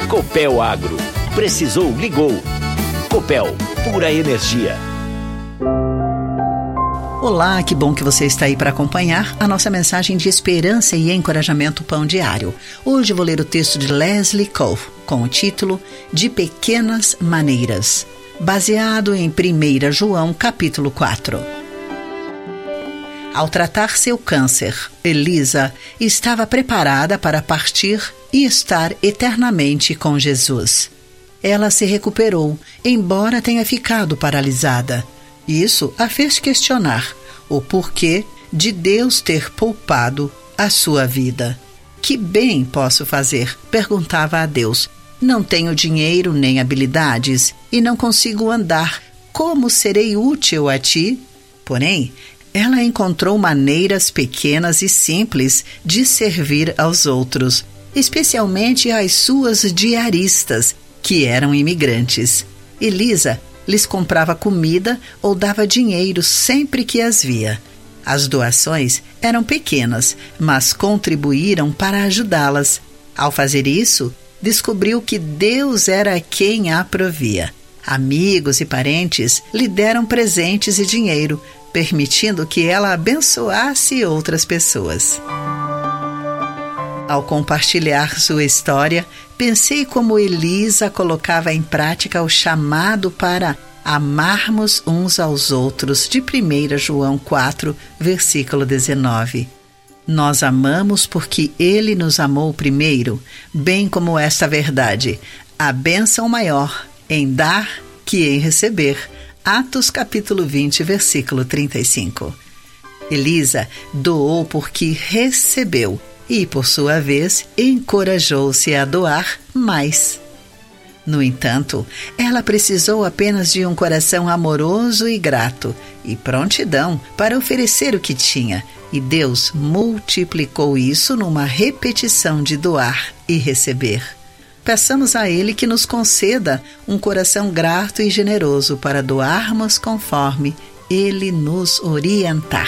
Copel Agro. Precisou, ligou. Copel, pura energia. Olá, que bom que você está aí para acompanhar a nossa mensagem de esperança e encorajamento Pão Diário. Hoje vou ler o texto de Leslie Cove com o título De Pequenas Maneiras, baseado em 1 João capítulo 4. Ao tratar seu câncer, Elisa estava preparada para partir e estar eternamente com Jesus. Ela se recuperou, embora tenha ficado paralisada. Isso a fez questionar o porquê de Deus ter poupado a sua vida. Que bem posso fazer? Perguntava a Deus. Não tenho dinheiro nem habilidades e não consigo andar. Como serei útil a ti? Porém, ela encontrou maneiras pequenas e simples de servir aos outros, especialmente às suas diaristas, que eram imigrantes. Elisa lhes comprava comida ou dava dinheiro sempre que as via. As doações eram pequenas, mas contribuíram para ajudá-las. Ao fazer isso, descobriu que Deus era quem a provia. Amigos e parentes lhe deram presentes e dinheiro, permitindo que ela abençoasse outras pessoas. Ao compartilhar sua história, pensei como Elisa colocava em prática o chamado para amarmos uns aos outros de 1 João 4, versículo 19. Nós amamos porque Ele nos amou primeiro, bem como esta verdade, a bênção maior em dar que em receber. Atos capítulo 20, versículo 35. Elisa doou porque recebeu e, por sua vez, encorajou-se a doar mais. No entanto, ela precisou apenas de um coração amoroso e grato e prontidão para oferecer o que tinha, e Deus multiplicou isso numa repetição de doar e receber. Peçamos a Ele que nos conceda um coração grato e generoso para doarmos conforme Ele nos orientar.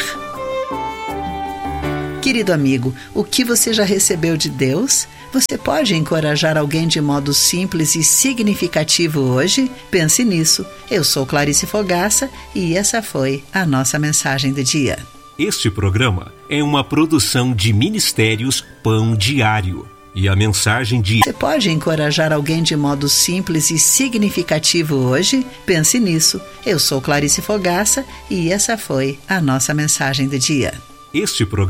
Querido amigo, o que você já recebeu de Deus? Você pode encorajar alguém de modo simples e significativo hoje? Pense nisso. Eu sou Clarice Fogaça e essa foi a nossa mensagem do dia. Este programa é uma produção de Ministérios Pão Diário. E a mensagem de... Você pode encorajar alguém de modo simples e significativo hoje? Pense nisso. Eu sou Clarice Fogaça e essa foi a nossa mensagem do dia. Este programa